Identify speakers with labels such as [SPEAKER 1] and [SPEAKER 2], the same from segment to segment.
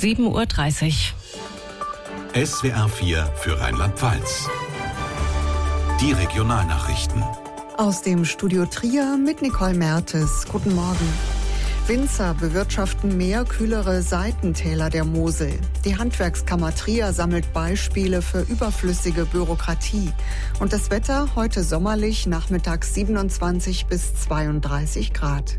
[SPEAKER 1] 7:30 Uhr.
[SPEAKER 2] SWR 4 für Rheinland-Pfalz. Die Regionalnachrichten.
[SPEAKER 3] Aus dem Studio Trier mit Nicole Mertes. Guten Morgen. Winzer bewirtschaften mehr kühlere Seitentäler der Mosel. Die Handwerkskammer Trier sammelt Beispiele für überflüssige Bürokratie. Und das Wetter heute sommerlich, nachmittags 27 bis 32 Grad.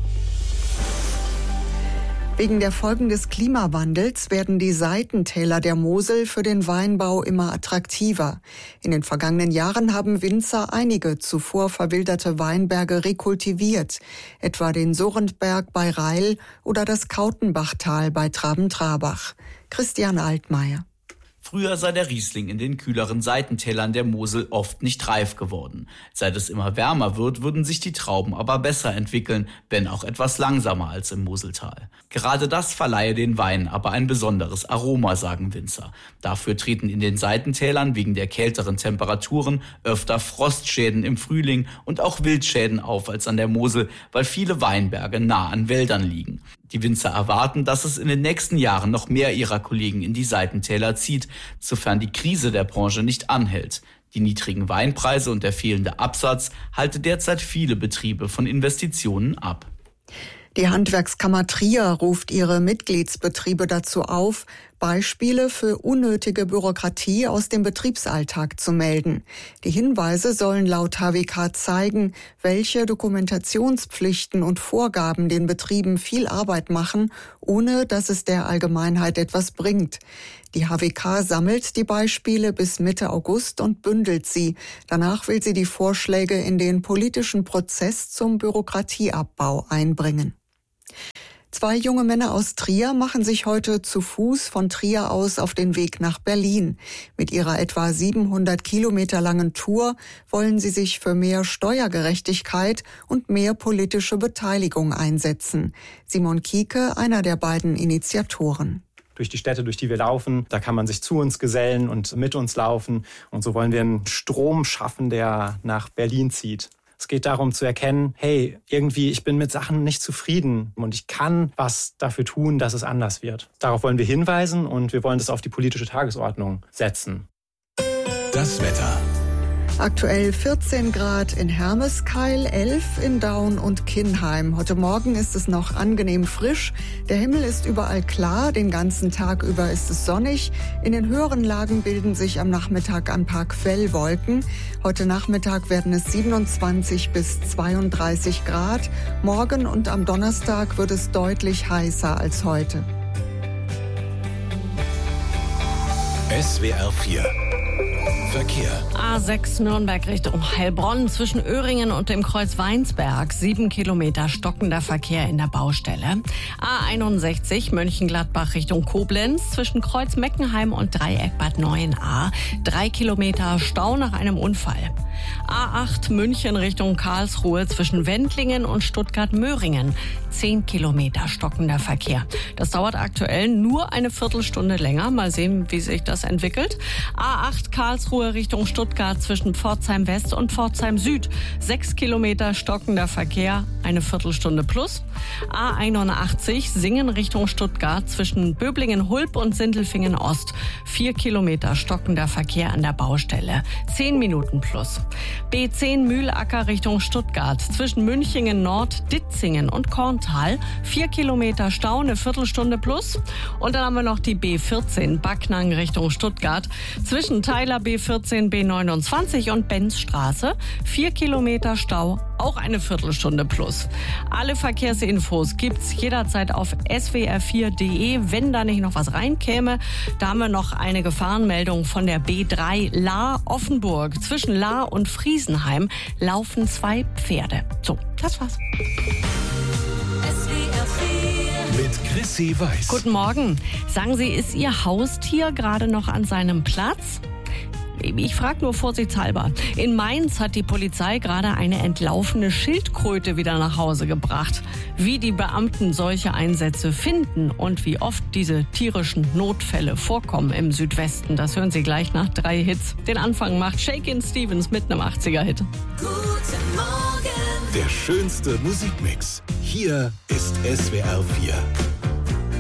[SPEAKER 3] Wegen der Folgen des Klimawandels werden die Seitentäler der Mosel für den Weinbau immer attraktiver. In den vergangenen Jahren haben Winzer einige zuvor verwilderte Weinberge rekultiviert, etwa den Sorrentberg bei Reil oder das Kautenbachtal bei Traben-Trarbach. Christian Altmaier.
[SPEAKER 4] Früher sei der Riesling in den kühleren Seitentälern der Mosel oft nicht reif geworden. Seit es immer wärmer wird, würden sich die Trauben aber besser entwickeln, wenn auch etwas langsamer als im Moseltal. Gerade das verleihe den Weinen aber ein besonderes Aroma, sagen Winzer. Dafür treten in den Seitentälern wegen der kälteren Temperaturen öfter Frostschäden im Frühling und auch Wildschäden auf als an der Mosel, weil viele Weinberge nah an Wäldern liegen. Die Winzer erwarten, dass es in den nächsten Jahren noch mehr ihrer Kollegen in die Seitentäler zieht, sofern die Krise der Branche nicht anhält. Die niedrigen Weinpreise und der fehlende Absatz halte derzeit viele Betriebe von Investitionen ab.
[SPEAKER 3] Die Handwerkskammer Trier ruft ihre Mitgliedsbetriebe dazu auf, Beispiele für unnötige Bürokratie aus dem Betriebsalltag zu melden. Die Hinweise sollen laut HWK zeigen, welche Dokumentationspflichten und Vorgaben den Betrieben viel Arbeit machen, ohne dass es der Allgemeinheit etwas bringt. Die HWK sammelt die Beispiele bis Mitte August und bündelt sie. Danach will sie die Vorschläge in den politischen Prozess zum Bürokratieabbau einbringen. 2 junge Männer aus Trier machen sich heute zu Fuß von Trier aus auf den Weg nach Berlin. Mit ihrer etwa 700 Kilometer langen Tour wollen sie sich für mehr Steuergerechtigkeit und mehr politische Beteiligung einsetzen. Simon Kieke, einer der beiden Initiatoren.
[SPEAKER 5] Durch die Städte, durch die wir laufen, da kann man sich zu uns gesellen und mit uns laufen. Und so wollen wir einen Strom schaffen, der nach Berlin zieht. Es geht darum zu erkennen, hey, irgendwie, ich bin mit Sachen nicht zufrieden und ich kann was dafür tun, dass es anders wird. Darauf wollen wir hinweisen und wir wollen das auf die politische Tagesordnung setzen.
[SPEAKER 2] Das Wetter.
[SPEAKER 3] Aktuell 14 Grad in Hermeskeil, 11 in Daun und Kinnheim. Heute Morgen ist es noch angenehm frisch. Der Himmel ist überall klar, den ganzen Tag über ist es sonnig. In den höheren Lagen bilden sich am Nachmittag ein paar Quellwolken. Heute Nachmittag werden es 27 bis 32 Grad. Morgen und am Donnerstag wird es deutlich heißer als heute.
[SPEAKER 2] SWR 4 Verkehr.
[SPEAKER 1] A6 Nürnberg Richtung Heilbronn zwischen Öhringen und dem Kreuz Weinsberg. 7 Kilometer stockender Verkehr in der Baustelle. A61 Mönchengladbach Richtung Koblenz zwischen Kreuz Meckenheim und Dreieck Bad Neuenahr. 3 Kilometer Stau nach einem Unfall. A8 München Richtung Karlsruhe zwischen Wendlingen und Stuttgart-Möhringen. 10 Kilometer stockender Verkehr. Das dauert aktuell nur eine Viertelstunde länger. Mal sehen, wie sich das entwickelt. A8 Karlsruhe Richtung Stuttgart zwischen Pforzheim West und Pforzheim Süd. 6 Kilometer stockender Verkehr, eine Viertelstunde plus. A81 Singen Richtung Stuttgart zwischen Böblingen-Hulb und Sindelfingen Ost. 4 Kilometer stockender Verkehr an der Baustelle. 10 Minuten plus. B10 Mühlacker Richtung Stuttgart zwischen Münchingen Nord, Ditzingen und Korntal. 4 Kilometer Stau, eine Viertelstunde plus. Und dann haben wir noch die B14 Backnang Richtung Stuttgart zwischen Theiler B14, B29 und Benzstraße. 4 Kilometer Stau, auch eine Viertelstunde plus. Alle Verkehrsinfos gibt's jederzeit auf swr4.de, wenn da nicht noch was reinkäme. Da haben wir noch eine Gefahrenmeldung von der B3 Lahr-Offenburg. Zwischen Lahr und Friesenheim laufen 2 Pferde. So, das war's.
[SPEAKER 2] Mit Chrissy Weiß.
[SPEAKER 1] Guten Morgen. Sagen Sie, ist Ihr Haustier gerade noch an seinem Platz? Ich frage nur vorsichtshalber. In Mainz hat die Polizei gerade eine entlaufene Schildkröte wieder nach Hause gebracht. Wie die Beamten solche Einsätze finden und wie oft diese tierischen Notfälle vorkommen im Südwesten, das hören Sie gleich nach 3 Hits. Den Anfang macht Shakin' Stevens mit einem 80er-Hit.
[SPEAKER 2] Guten Morgen. Der schönste Musikmix. Hier ist SWR 4.